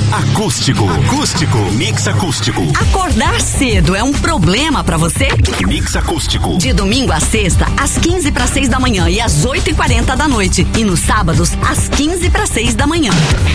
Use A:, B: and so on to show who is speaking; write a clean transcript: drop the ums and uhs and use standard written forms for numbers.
A: Acústico. Mix acústico.
B: Acordar cedo é um problema pra você?
A: Mix acústico.
B: De domingo a sexta, às 15:45 da manhã e às 8:40 da noite. E nos sábados, às 15:45 da manhã.